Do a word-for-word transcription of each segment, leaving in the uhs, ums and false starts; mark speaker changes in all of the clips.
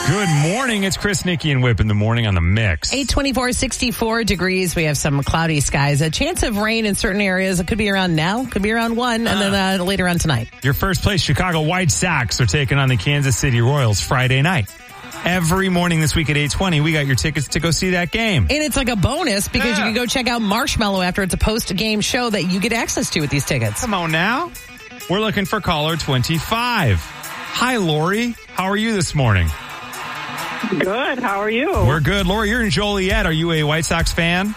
Speaker 1: Good morning. It's Chris, Nikki, and Whip in the morning on the Mix.
Speaker 2: eight twenty-four, sixty-four degrees. We have some cloudy skies. A chance of rain in certain areas. It could be around now, could be around one, and then uh, later on tonight.
Speaker 1: Your first place Chicago White Sox are taking on the Kansas City Royals Friday night. Every morning this week at eight twenty, we got your tickets to go see that game.
Speaker 2: And it's like a bonus because
Speaker 1: Yeah.
Speaker 2: you can go check out Marshmallow after it's a post-game show that you get access to with these tickets.
Speaker 1: Come on now. We're looking for caller twenty-five. Hi, Lori. How are you this morning?
Speaker 3: Good. How are you?
Speaker 1: We're good. Lori, you're in Joliet. Are you a White Sox fan?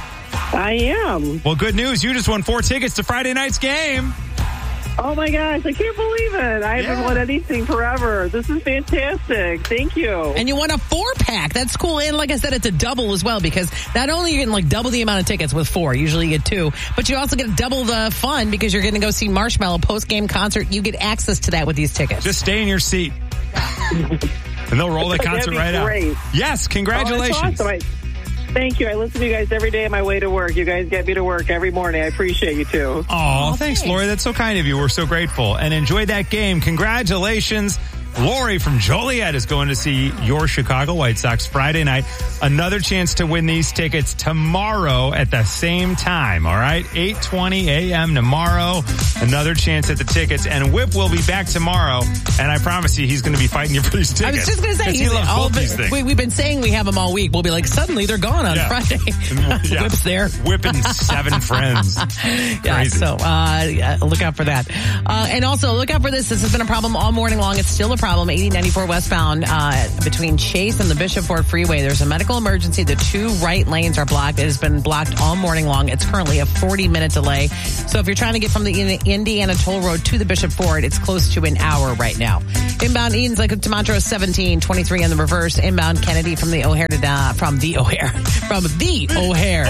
Speaker 3: I am.
Speaker 1: Well, good news. You just won four tickets to Friday night's game.
Speaker 3: Oh, my gosh. I can't believe it. I haven't
Speaker 1: Yeah.
Speaker 3: won anything forever. This is fantastic. Thank you.
Speaker 2: And you won a four-pack. That's cool. And like I said, it's a double as well because not only are you getting like double the amount of tickets with four, usually you get two, but you also get double the fun because you're going to go see Marshmallow post-game concert. You get access to that with these tickets.
Speaker 1: Just stay in your seat. And they'll roll the concert
Speaker 3: That'd be
Speaker 1: right
Speaker 3: great.
Speaker 1: out. Yes,
Speaker 3: Oh,
Speaker 1: congratulations.
Speaker 3: that's awesome. I, thank you. I listen to you guys every day on my way to work. You guys get me to work every morning. I appreciate you, too.
Speaker 1: Oh, thanks,
Speaker 2: thanks.
Speaker 1: Lori. That's so kind of you. We're so grateful. And enjoy that game. Congratulations. Lori from Joliet is going to see your Chicago White Sox Friday night. Another chance to win these tickets tomorrow at the same time, all right? eight twenty a.m. tomorrow. Another chance at the tickets. And Whip will be back tomorrow. And I promise you, he's going to be fighting you for these tickets.
Speaker 2: I was just going to say,
Speaker 1: 'Cause he
Speaker 2: he's
Speaker 1: loves
Speaker 2: all
Speaker 1: both
Speaker 2: the-
Speaker 1: these things.
Speaker 2: we, we've been saying we have them all week. We'll be like, suddenly they're gone on
Speaker 1: Yeah.
Speaker 2: Friday.
Speaker 1: Yeah.
Speaker 2: Whip's there.
Speaker 1: Whipping seven friends.
Speaker 2: Yeah,
Speaker 1: Crazy.
Speaker 2: so uh, yeah, look out for that. Uh, and also look out for this. This has been a problem all morning long. It's still a problem. eighty ninety-four westbound uh, between Chase and the Bishop Ford Freeway. There's a medical emergency. The two right lanes are blocked. It has been blocked all morning long. It's currently a forty minute delay. So if you're trying to get from the Indiana Toll Road to the Bishop Ford, it's close to an hour right now. Inbound Edens, like to Montrose, seventeen, twenty-three on the reverse. Inbound Kennedy from the O'Hare to uh, from the O'Hare from the O'Hare.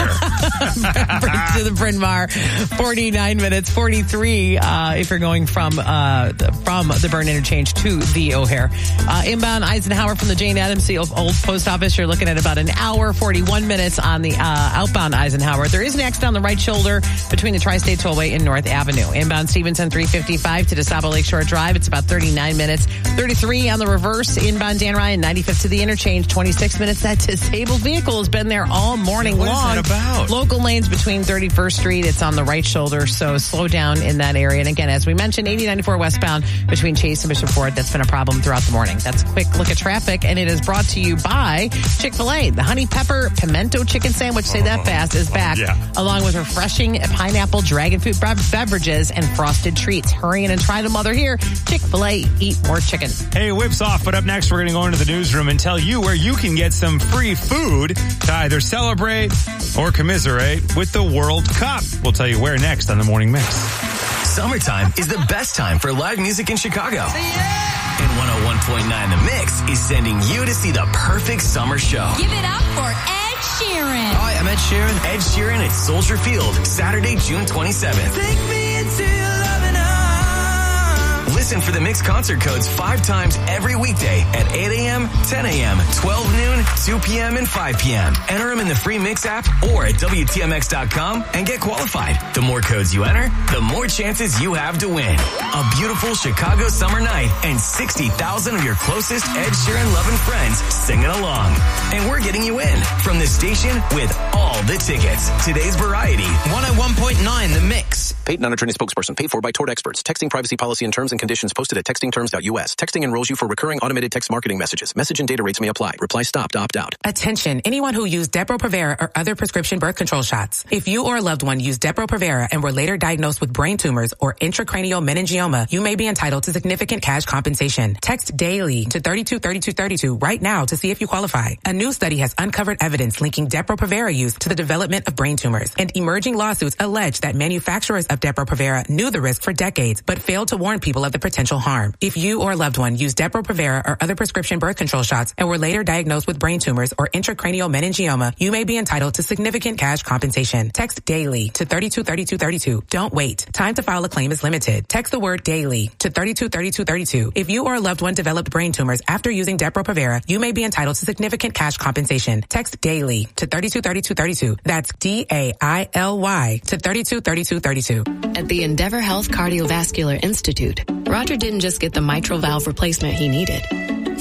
Speaker 1: O'Hare.
Speaker 2: to the Bryn Mawr, forty-nine minutes, forty-three uh, if you're going from uh, the, from the Burn Interchange to the O'Hare. Uh, inbound Eisenhower from the Jane Addams Old Post Office, you're looking at about an hour, forty-one minutes on the uh, outbound Eisenhower. There is an accident on the right shoulder between the Tri-State Tollway and North Avenue. Inbound Stevenson, three fifty-five to DeSable Lakeshore Drive. It's about thirty-nine minutes, thirty-three on the reverse. Inbound Dan Ryan, ninety-fifth to the interchange, twenty-six minutes. That disabled vehicle has been there all morning
Speaker 1: What is
Speaker 2: long.
Speaker 1: that about?
Speaker 2: Local lanes between thirty-first Street. It's on the right shoulder, so slow down in that area. And again, as we mentioned, eighty ninety-four westbound between Chase and Bishop Ford. That's been a problem throughout the morning. That's a quick look at traffic, and it is brought to you by Chick-fil-A. The honey pepper pimento chicken sandwich, say that fast, is back,
Speaker 1: yeah.
Speaker 2: along with refreshing pineapple dragon fruit bev- beverages and frosted treats. Hurry in and try them while they're here. Chick-fil-A, eat more chicken.
Speaker 1: Hey, Whip's off, but up next we're going to go into the newsroom and tell you where you can get some free food to either celebrate or commiserate with the World Cup. We'll tell you where next on the Morning Mix.
Speaker 4: Summertime is the best time for live music in Chicago. And one oh one point nine The Mix is sending you to see the perfect summer show.
Speaker 5: Give it up for Ed Sheeran.
Speaker 4: Hi, I'm Ed Sheeran. Ed Sheeran at Soldier Field, Saturday, June twenty-seventh. Take me into your loving arms. Listen for the Mix concert codes five times every weekday at eight a.m., ten a.m., twelve noon, two p.m., and five p.m. Enter them in the free Mix app or at W T M X dot com and get qualified. The more codes you enter, the more chances you have to win. A beautiful Chicago summer night and sixty thousand of your closest Ed Sheeran loving friends singing along. And we're getting you in from the station with all the tickets. Today's variety.
Speaker 6: one oh one point nine The Mix.
Speaker 7: Paid non-attorney spokesperson paid for by Tort Experts. Texting privacy policy and terms and conditions posted at texting terms dot U S. Texting enrolls you for recurring automated text marketing messages. Message and data rates may apply. Reply stop to opt out.
Speaker 8: Attention, anyone who used Depo-Provera or other prescription birth control shots. If you or a loved one used Depo-Provera and were later diagnosed with brain tumors or intracranial meningioma, you may be entitled to significant cash compensation. Text DAILY to thirty-two thirty-two thirty-two right now to see if you qualify. A new study has uncovered evidence linking Depo-Provera use to the development of brain tumors, and emerging lawsuits allege that manufacturers of Depo-Provera knew the risk for decades but failed to warn people of the potential harm. If you or a loved one used Depo-Provera or other prescription birth control shots and were later diagnosed with brain tumors or intracranial meningioma, you may be entitled to significant cash compensation. Text DAILY to thirty-two thirty-two thirty-two. Don't wait. Time to file a claim is limited. Text the word DAILY to thirty-two thirty-two thirty-two. If you or a loved one developed brain tumors after using Depo-Provera, you may be entitled to significant cash compensation. Text DAILY to thirty-two thirty-two thirty-two. That's D A I L Y to thirty-two thirty-two thirty-two.
Speaker 9: At the Endeavor Health Cardiovascular Institute, Roger didn't just get the mitral valve replacement he needed.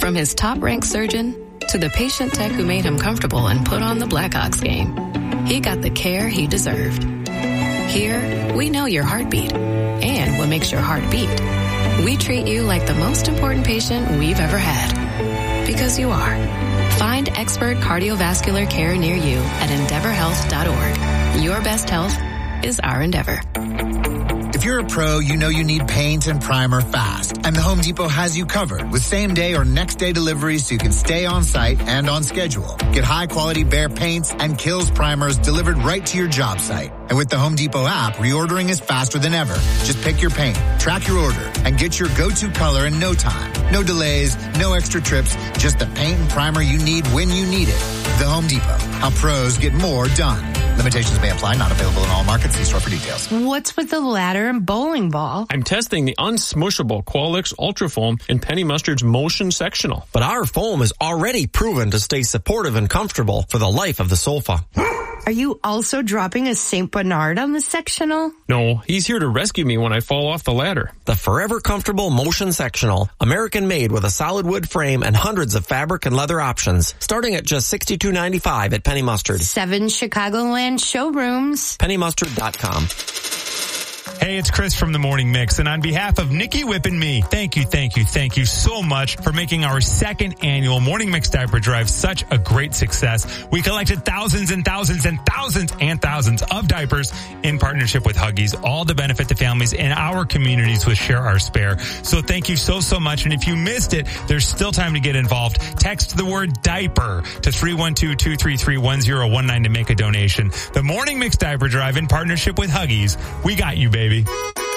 Speaker 9: From his top-ranked surgeon to the patient tech who made him comfortable and put on the Blackhawks game, he got the care he deserved. Here, we know your heartbeat and what makes your heart beat. We treat you like the most important patient we've ever had. Because you are. Find expert cardiovascular care near you at endeavor health dot org. Your best health is our endeavor.
Speaker 10: If you're a pro, you know you need paint and primer fast. And the Home Depot has you covered with same day or next day deliveries so you can stay on site and on schedule. Get high quality Behr paints and Kills primers delivered right to your job site. And with the Home Depot app, reordering is faster than ever. Just pick your paint, track your order, and get your go-to color in no time. No delays, no extra trips, just the paint and primer you need when you need it. The Home Depot. How pros get more done. Limitations may apply. Not available in all markets. See store for details.
Speaker 11: What's with the ladder and bowling ball?
Speaker 12: I'm testing the unsmushable Qualix Ultra Foam in Penny Mustard's Motion Sectional.
Speaker 6: But our foam is already proven to stay supportive and comfortable for the life of the sofa.
Speaker 11: Are you also dropping a Saint Bernard on the sectional?
Speaker 12: No, he's here to rescue me when I fall off the ladder.
Speaker 6: The forever comfortable Motion Sectional, American made with a solid wood frame and hundreds of fabric and leather options, starting at just sixty-two ninety-five at Penny Mustard.
Speaker 11: Seven Chicagoland showrooms.
Speaker 6: penny mustard dot com.
Speaker 1: Hey, it's Chris from the Morning Mix, and on behalf of Nikki Whip and me, thank you, thank you, thank you so much for making our second annual Morning Mix Diaper Drive such a great success. We collected thousands and thousands and thousands and thousands of diapers in partnership with Huggies, all to benefit the families in our communities with Share Our Spare. So thank you so, so much. And if you missed it, there's still time to get involved. Text the word diaper to three one two, two three three, one zero one nine to make a donation. The Morning Mix Diaper Drive in partnership with Huggies. We got you, baby.
Speaker 13: Deep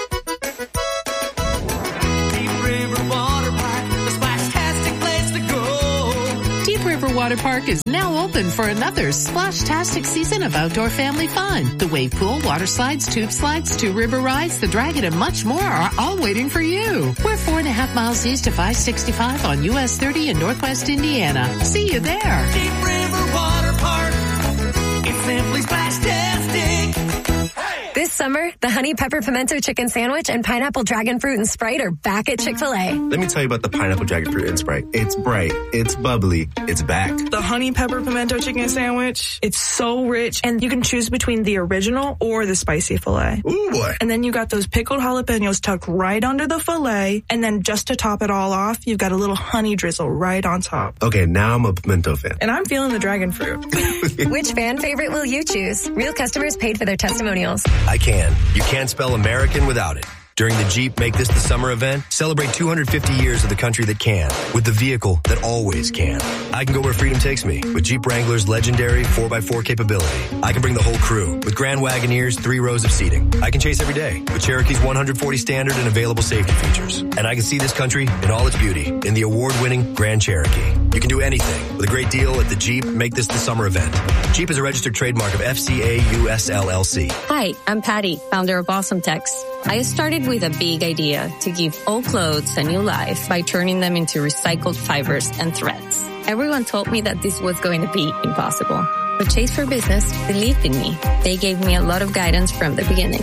Speaker 13: River Water Park, the splash-tastic place to go.
Speaker 2: Deep River Water Park is now open for another splash-tastic season of outdoor family fun. The wave pool, water slides, tube slides, two river rides, the dragon, and much more are all waiting for you. We're four and a half miles east of I sixty-five on U S thirty in Northwest Indiana. See you there.
Speaker 13: Deep River Water Park, it's simply splash-tastic.
Speaker 14: This summer, the Honey Pepper Pimento Chicken Sandwich and Pineapple Dragon Fruit and Sprite are back at Chick-fil-A.
Speaker 15: Let me tell you about the Pineapple Dragon Fruit and Sprite. It's bright, it's bubbly, it's back.
Speaker 16: The Honey Pepper Pimento Chicken Sandwich, it's so rich, and you can choose between the original or the spicy filet.
Speaker 15: Ooh, boy.
Speaker 16: And then you got those pickled jalapenos tucked right under the filet, and then just to top it all off, you've got a little honey drizzle right on top.
Speaker 15: Okay, now I'm a pimento fan.
Speaker 16: And I'm feeling the dragon fruit.
Speaker 14: Which fan favorite will you choose? Real customers paid for their testimonials.
Speaker 17: I can. You can't spell American without it. During the Jeep Make This the Summer event, celebrate two hundred fifty years of the country that can, with the vehicle that always can. I can go where freedom takes me with Jeep Wrangler's legendary four by four capability. I can bring the whole crew with Grand Wagoneer's three rows of seating. I can chase every day with Cherokee's one hundred forty standard and available safety features. And I can see this country in all its beauty in the award-winning Grand Cherokee. You can do anything with a great deal at the Jeep Make This the Summer event. Jeep is a registered trademark of F C A U S L L C.
Speaker 18: Hi, I'm Patty, founder of Awesome Tex. I started with a big idea to give old clothes a new life by turning them into recycled fibers and threads. Everyone told me that this was going to be impossible. But Chase for Business believed in me. They gave me a lot of guidance from the beginning.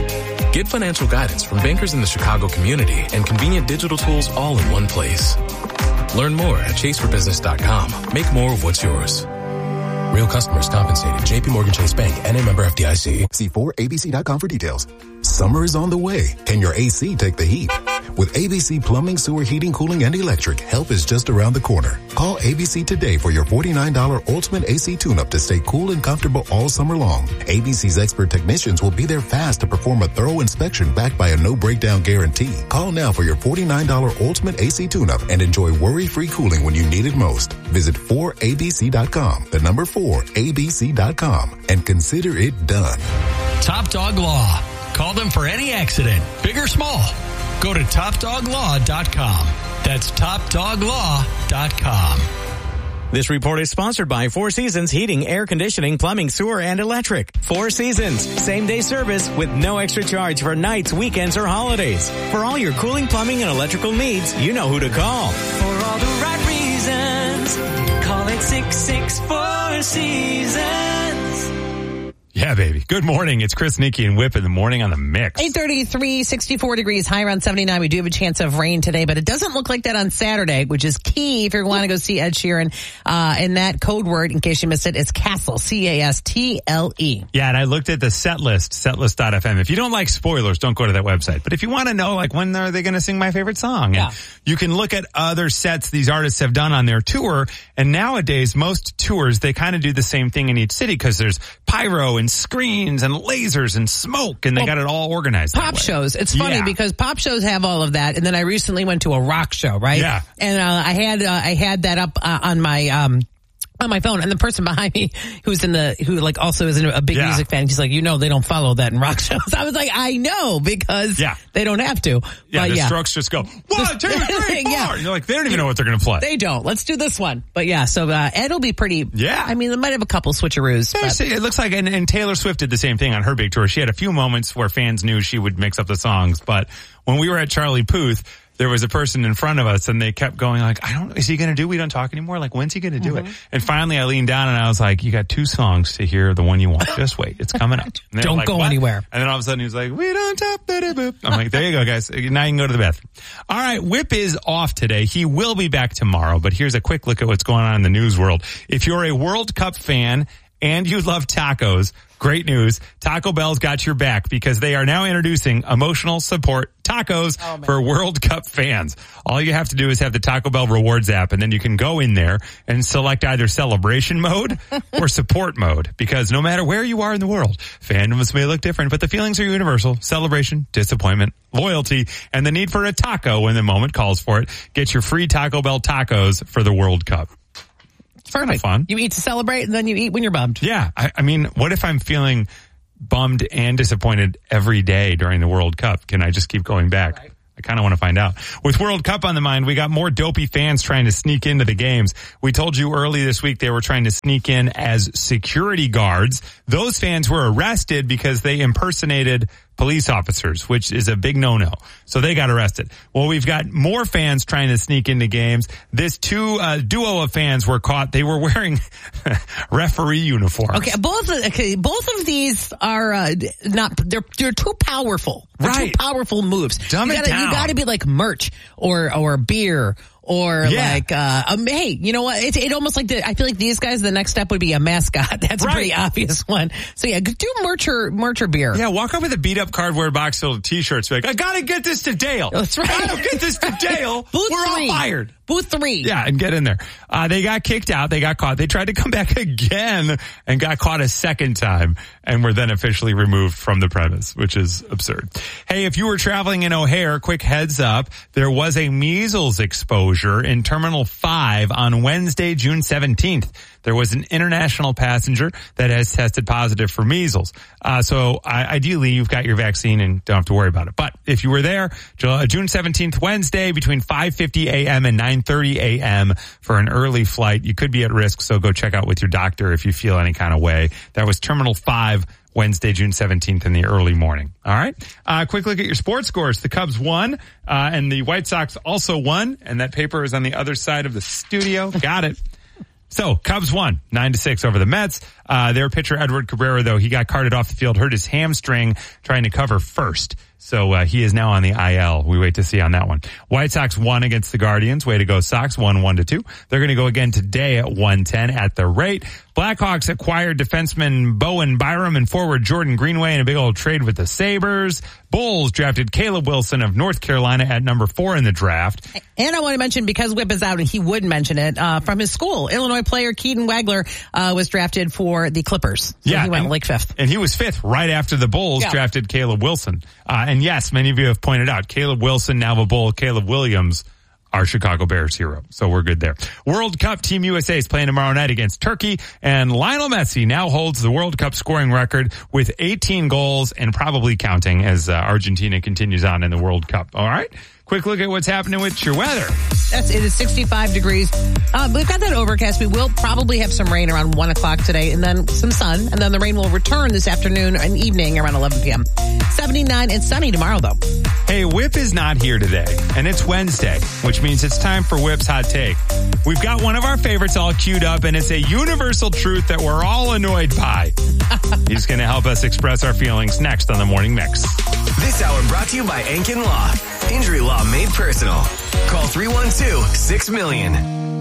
Speaker 19: Get financial guidance from bankers in the Chicago community and convenient digital tools all in one place. Learn more at chase for business dot com. Make more of what's yours. Real customers compensated. J P Morgan Chase Bank and a member F D I C.
Speaker 20: See four A B C dot com for details. Summer is on the way. Can your A C take the heat? With A B C Plumbing, Sewer, Heating, Cooling, and Electric, help is just around the corner. Call A B C today for your forty-nine dollars Ultimate A C Tune-Up to stay cool and comfortable all summer long. A B C's expert technicians will be there fast to perform a thorough inspection backed by a no-breakdown guarantee. Call now for your forty-nine dollars Ultimate A C Tune-Up and enjoy worry-free cooling when you need it most. Visit four A B C dot com, the number four A B C dot com, and consider it done.
Speaker 21: Top Dog Law. Call them for any accident, big or small. Go to top dog law dot com. That's top dog law dot com.
Speaker 22: This report is sponsored by Four Seasons Heating, Air Conditioning, Plumbing, Sewer, and Electric. Four Seasons, same-day service with no extra charge for nights, weekends, or holidays. For all your cooling, plumbing, and electrical needs, you know who to call.
Speaker 13: For all the right reasons, call it six six four Seasons.
Speaker 1: Yeah, Yeah, baby. Good morning. It's Chris, Nikki, and Whip in the morning on the Mix.
Speaker 2: eight thirty-three, sixty-four degrees, high around seventy-nine. We do have a chance of rain today, but it doesn't look like that on Saturday, which is key if you want to go see Ed Sheeran. Uh, and that code word, in case you missed it, is Castle, C A S T L E.
Speaker 1: Yeah, and I looked at the set list, setlist dot f m. If you don't like spoilers, don't go to that website. But if you want to know, like, when are they going to sing my favorite song?
Speaker 2: Yeah.
Speaker 1: And you can look at other sets these artists have done on their tour. And nowadays, most tours, they kind of do the same thing in each city because there's pyro and screens and lasers and smoke, and they
Speaker 2: well,
Speaker 1: got it all organized.
Speaker 2: Pop shows. It's funny
Speaker 1: yeah.
Speaker 2: because pop shows have all of that. And then I recently went to a rock show, right?
Speaker 1: Yeah.
Speaker 2: And uh, I had uh, I had that up uh, on my um on my phone, and the person behind me who's in the who like also is a big
Speaker 1: yeah.
Speaker 2: music fan, he's like, you know, they don't follow that in rock shows. I was like, I know, because
Speaker 1: yeah.
Speaker 2: they don't have to.
Speaker 1: Yeah,
Speaker 2: but
Speaker 1: the
Speaker 2: yeah.
Speaker 1: Strokes just go one, two, three, four.
Speaker 2: yeah.
Speaker 1: And you're like, they don't even know what they're going to play.
Speaker 2: They don't. Let's do this one. But yeah, so uh, Ed'll be pretty.
Speaker 1: Yeah,
Speaker 2: I mean, they might have a couple switcheroos. But.
Speaker 1: It looks like, and, and Taylor Swift did the same thing on her big tour. She had a few moments where fans knew she would mix up the songs, but when we were at Charlie Puth, there was a person in front of us and they kept going like, I don't, is he going to do We Don't Talk Anymore? Like, when's he going to do
Speaker 2: mm-hmm.
Speaker 1: it? And finally I leaned down and I was like, you got two songs to hear the one you want. Just wait. It's coming up.
Speaker 2: Don't
Speaker 1: like,
Speaker 2: go
Speaker 1: what?
Speaker 2: anywhere.
Speaker 1: And then all of a sudden he was like, we don't talk, boop. I'm like, there you go, guys. Now you can go to the bathroom. All right. Whip is off today. He will be back tomorrow, but here's a quick look at what's going on in the news world. If you're a World Cup fan and you love tacos, great news. Taco Bell's got your back because they are now introducing emotional support tacos oh, for World Cup fans. All you have to do is have the Taco Bell Rewards app, and then you can go in there and select either celebration mode or support mode, because no matter where you are in the world, fandoms may look different, but the feelings are universal. Celebration, disappointment, loyalty, and the need for a taco when the moment calls for it. Get your free Taco Bell tacos for the World Cup.
Speaker 2: Perfect.
Speaker 1: Fun.
Speaker 2: You eat to celebrate, and then you eat when you're bummed.
Speaker 1: Yeah. I, I mean, what if I'm feeling bummed and disappointed every day during the World Cup? Can I just keep going back? Right. I kind of want to find out. With World Cup on the mind, we got more dopey fans trying to sneak into the games. We told you early this week they were trying to sneak in as security guards. Those fans were arrested because they impersonated police officers, which is a big no-no. So they got arrested. Well, we've got more fans trying to sneak into games. This two uh, duo of fans were caught. They were wearing referee uniforms.
Speaker 2: Okay, both of, okay, both of these are uh, not. They're they're too powerful. They're
Speaker 1: right.
Speaker 2: Too powerful moves.
Speaker 1: Dumb
Speaker 2: you
Speaker 1: it
Speaker 2: gotta,
Speaker 1: down.
Speaker 2: You got to be like merch or or beer. Or
Speaker 1: yeah.
Speaker 2: like, uh, um, hey, you know what? It's it almost like the, I feel like these guys, the next step would be a mascot. That's
Speaker 1: right.
Speaker 2: a pretty obvious one. So yeah, do merch or, merch or beer.
Speaker 1: Yeah, walk up with a beat up cardboard box filled with t-shirts. Be like, I gotta get this to Dale.
Speaker 2: That's right.
Speaker 1: I gotta get this to Dale.
Speaker 2: Booth
Speaker 1: We're
Speaker 2: three.
Speaker 1: all fired.
Speaker 2: Booth three.
Speaker 1: Yeah, and get in there. Uh, they got kicked out. They got caught. They tried to come back again and got caught a second time and were then officially removed from the premise, which is absurd. Hey, if you were traveling in O'Hare, quick heads up. There was a measles exposure in Terminal five on Wednesday, June seventeenth. There was an international passenger that has tested positive for measles. Uh, so uh, ideally, you've got your vaccine and don't have to worry about it. But if you were there, June seventeenth, Wednesday, between five fifty a.m. and nine thirty a.m. for an early flight, you could be at risk. So go check out with your doctor if you feel any kind of way. That was Terminal five, Wednesday, June seventeenth in the early morning. All right. Uh, quick look at your sports scores. The Cubs won, uh, and the White Sox also won. And that paper is on the other side of the studio. Got it. So, Cubs won nine to six over the Mets. Uh, their pitcher, Edward Cabrera, though, he got carted off the field, hurt his hamstring trying to cover first. So, uh, he is now on the I L. We wait to see on that one. White Sox won against the Guardians. Way to go, Sox. Won one to two. They're going to go again today at one ten at the rate. Blackhawks acquired defenseman Bowen Byram and forward Jordan Greenway in a big old trade with the Sabres. Bulls drafted Caleb Wilson of North Carolina at number four in the draft.
Speaker 2: And I want to mention, because Whip is out and he would mention it, uh, from his school, Illinois player Keaton Wagler, uh, was drafted for the Clippers. So
Speaker 1: yeah.
Speaker 2: he went
Speaker 1: and,
Speaker 2: like fifth.
Speaker 1: And he was fifth right after the Bulls yeah. drafted Caleb Wilson. Uh, and yes, many of you have pointed out, Caleb Wilson, now a Bull, Caleb Williams, our Chicago Bears hero. So we're good there. World Cup, Team U S A is playing tomorrow night against Turkey, and Lionel Messi now holds the World Cup scoring record with eighteen goals and probably counting as uh, Argentina continues on in the World Cup. All right? quick look at what's happening with your weather.
Speaker 2: That's, it is sixty-five degrees. Uh, we've got that overcast. We will probably have some rain around one o'clock today and then some sun. And then the rain will return this afternoon and evening around eleven p.m. seventy-nine and sunny tomorrow, though.
Speaker 1: Hey, Whip is not here today, and it's Wednesday, which means it's time for Whip's Hot Take. We've got one of our favorites all queued up, and it's a universal truth that we're all annoyed by. He's going to help us express our feelings next on the Morning Mix.
Speaker 4: This hour brought to you by Ankin Law. Injury law made personal. Call three one two, six million.